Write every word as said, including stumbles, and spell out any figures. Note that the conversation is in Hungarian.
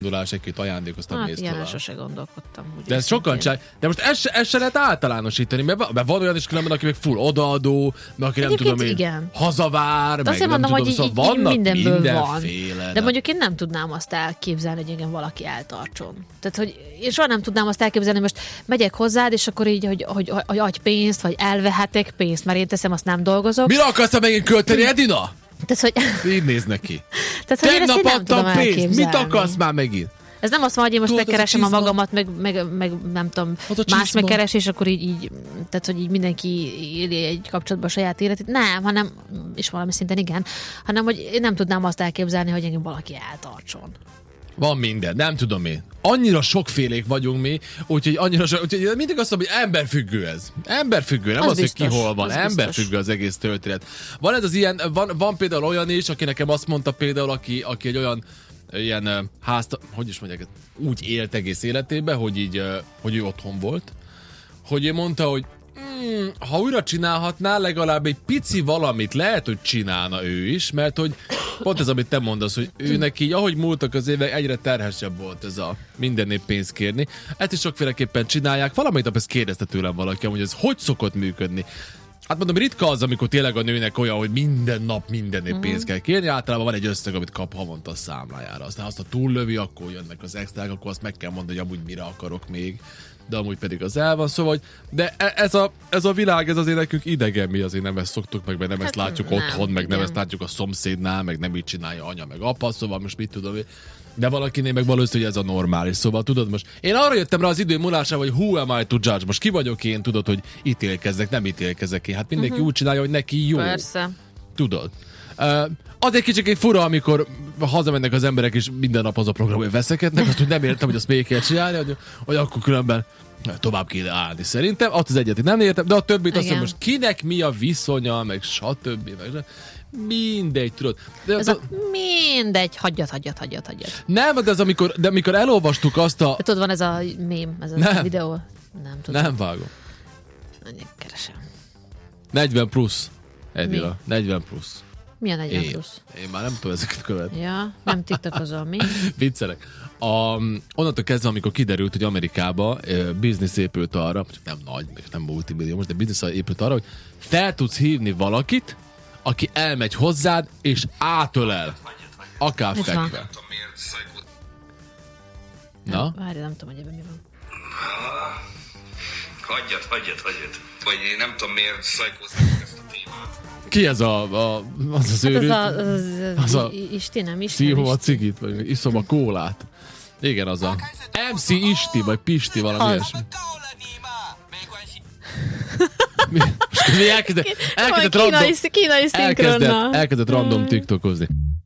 indulás, egy-két ajándék, aztán hát mész ilyen tovább. sose gondolkodtam. De ez sokan csinálják. De most ez se, ez se lehet általánosítani, mert, mert van olyan is különben, aki meg full odaadó, mert aki nem Egyébként tudom én, igen. hazavár, de meg azért nem mondom, tudom, hogy szóval így, vannak így mindenből van. mindenféle. De mondjuk én nem tudnám azt elképzelni, hogy engem valaki eltartson. Tehát, hogy én soha nem tudnám azt elképzelni, hogy most megyek hozzád, és akkor így, hogy, hogy, hogy, hogy adj pénzt, vagy elvehetek pénzt, mert én teszem, azt nem dolgozok. Mire akarsz te megint költeni, Edina? Tehát, hogy... Így néz neki. Tehát, hogy én ezt így nem tudom pénzt, elképzelni. mit akarsz már megint? Ez nem azt van, hogy én most Tudod, megkeresem a, a csizma. magamat, meg, meg, meg nem tudom, más csizma. megkeres, és akkor így, így, tehát hogy így mindenki éli egy kapcsolatban a saját életét. Nem, hanem, és valami szinten igen, hanem, hogy én nem tudnám azt elképzelni, hogy engem valaki eltartson. Van minden, nem tudom én. Annyira sokfélék vagyunk mi, úgyhogy annyira sok, úgyhogy mindig azt mondom, hogy emberfüggő ez. Emberfüggő, nem Az az, biztos, hogy ki hol van. az Emberfüggő az egész történet. Van ez az ilyen, van, van például olyan is, aki nekem azt mondta például, aki, aki egy olyan ilyen uh, házt, hogy is mondják, úgy élt egész életében, hogy így, uh, hogy ő otthon volt, hogy ő mondta, hogy mm, ha újra csinálhatná, legalább egy pici valamit lehet, hogy csinálna ő is, mert hogy pont ez, amit te mondasz, hogy őnek így, ahogy múltak az évek, egyre terhesebb volt ez a mindennél pénzt kérni. Ezt is sokféleképpen csinálják. Valamit nap ezt kérdezte tőlem valaki, hogy ez hogy szokott működni. Hát mondom, ritka az, amikor tényleg a nőnek olyan, hogy minden nap mindennél Mhm. pénzt kell kérni, általában van egy összeg, amit kap havonta a számlájára. Aztán azt, ha túllövi, akkor jönnek az extrák, akkor azt meg kell mondani, hogy amúgy mire akarok még, de amúgy pedig az el van, szóval, hogy de ez a, ez a világ, ez azért nekünk idegen, mi azért nem ezt szoktuk meg, meg nem Hát ezt látjuk nem, otthon, meg nem igen. ezt látjuk a szomszédnál, meg nem így csinálja anya, meg apa, szóval most mit tudom én. De valakinél meg valószínű, hogy ez a normális. Szóval tudod most, én arra jöttem rá az idő múlásával, hogy who am I to judge? Most ki vagyok én, tudod, hogy ítélkezzek, nem ítélkezek én. Hát mindenki uh-huh. úgy csinálja, hogy neki jó. Persze. Tudod. Uh, az egy kicsit fura, amikor hazamennek az emberek, és minden nap az a program, hogy veszekednek, azt, hogy nem értem, hogy azt még kell csinálni, hogy, hogy akkor különben tovább kéne állni. Szerintem azt az egyetet nem értem, de a többit azt, hogy most kinek mi a viszonya, meg stb. Meg mindegy, tudod. De Ez a mindegy, hagyjad, hagyjad, hagyjad, hagyjad. Nem, de, az, amikor, de amikor elolvastuk azt a... De tudod, van ez a mém, ez a nem. videó. Nem tudom. Nem vágom. Nagyon keresem. negyven plusz. Edila. negyven plusz. Mi a negyven Én. plusz? Én már nem tudom ezeket követni. Ja, nem tiktokozol, mi? Viccelek. A, onnantól kezdve, amikor kiderült, hogy Amerikába e, biznisz épült arra, nem nagy, nem multimillió, de biznisz épült arra, hogy fel tudsz hívni valakit, aki elmegy hozzád, és átölel. Akár Itt van. fekve. Na? Várj, nem tudom, hogy ebben mi van. Hagyjad, hagyjad, hagyjad. Vagy én nem tudom, miért szajkóznak ezt a témát. Ki ez a, a az az Hát őrült? az a, az, Az a- Isti, nem Isti, nem Szívom a Isti. cigit, vagy iszom a kólát. Igen, az a em cé Isti, vagy Pisti, valami Az. ilyesmi. Mi? Most közben elkezdett, elkezdett Kínai, random, kínai elkezdett, szinkronnal. elkezdett random tiktokozni.